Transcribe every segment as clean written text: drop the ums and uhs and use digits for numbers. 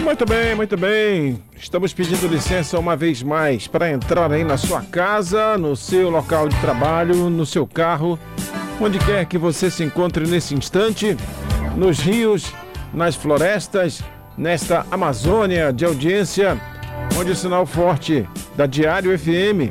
Muito bem, muito bem. Estamos pedindo licença uma vez mais para entrar aí na sua casa, no seu local de trabalho, no seu carro, onde quer que você se encontre nesse instante, nos rios, nas florestas, nesta Amazônia de audiência, onde o sinal forte da Diário FM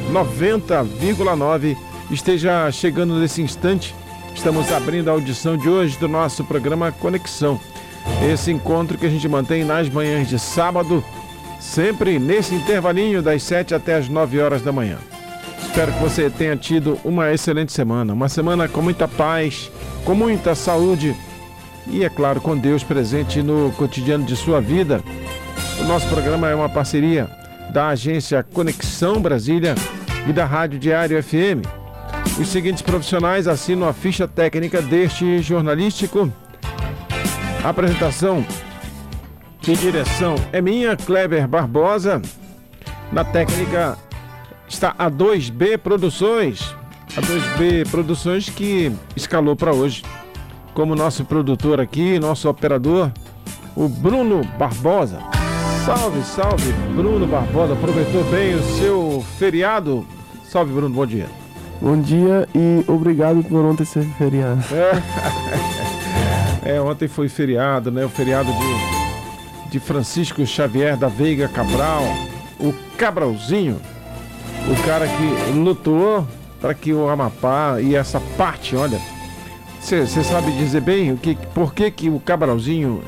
90,9 esteja chegando nesse instante. Estamos abrindo a audição de hoje do nosso programa Conexão. Esse encontro que a gente mantém nas manhãs de sábado, sempre nesse intervalinho das 7 até as 9 horas da manhã. Espero que você tenha tido uma excelente semana, uma semana com muita paz, com muita saúde e, é claro, com Deus presente no cotidiano de sua vida. O nosso programa é uma parceria da agência Conexão Brasília e da Rádio Diário FM. Os seguintes profissionais assinam a ficha técnica deste jornalístico. A apresentação e direção é minha, Kleber Barbosa. Na técnica está a 2B Produções. A 2B Produções que escalou para hoje como nosso produtor aqui, nosso operador, o Bruno Barbosa. Salve, salve, Bruno Barbosa. Aproveitou bem o seu feriado? Salve, Bruno, bom dia. Bom dia e obrigado por ontem ser feriado. Ontem foi feriado, né? O feriado de Francisco Xavier da Veiga Cabral, o Cabralzinho, o cara que lutou para que o Amapá e essa parte, olha, você sabe dizer bem por que o Cabralzinho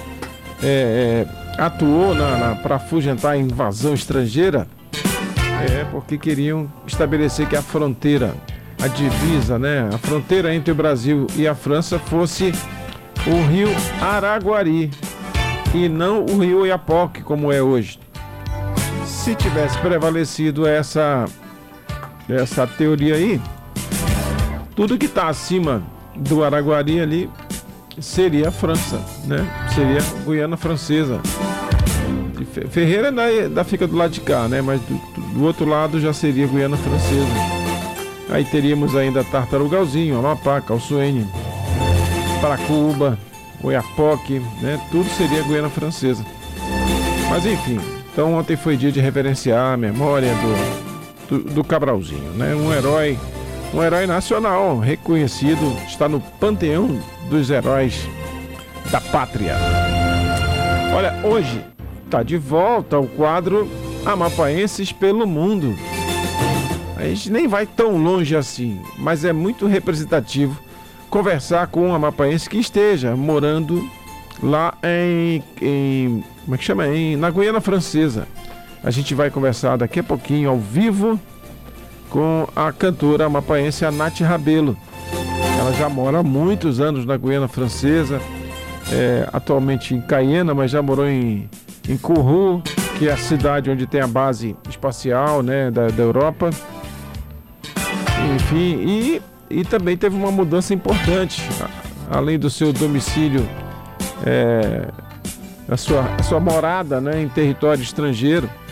atuou para afugentar a invasão estrangeira? Porque queriam estabelecer que a fronteira, a divisa, né? A fronteira entre o Brasil e a França fosse o rio Araguari e não o rio Oiapoque, como é hoje. Se tivesse prevalecido essa teoria aí, tudo que está acima do Araguari ali seria a França, né? Seria a Guiana Francesa. Ferreira ainda fica do lado de cá, né? Mas do outro lado já seria Guiana Francesa. Aí teríamos ainda Tartarugalzinho, Amapá, Calçoene, Paracuba, Oiapoque, né? Tudo seria Guiana Francesa. Mas enfim, então ontem foi dia de reverenciar a memória do Cabralzinho, né? Um herói nacional, reconhecido, está no panteão dos heróis da pátria. Olha, hoje está de volta o quadro Amapaenses pelo Mundo. A gente nem vai tão longe assim, mas é muito representativo conversar com um amapaense que esteja morando lá como é que chama? Na Guiana Francesa. A gente vai conversar daqui a pouquinho ao vivo com a cantora amapaense, a Nath Rabelo. Ela já mora há muitos anos na Guiana Francesa, atualmente em Cayena, mas já morou em Kourou, que é a cidade onde tem a base espacial, né, da Europa. Enfim, e também teve uma mudança importante, além do seu domicílio, a sua morada, né, em território estrangeiro.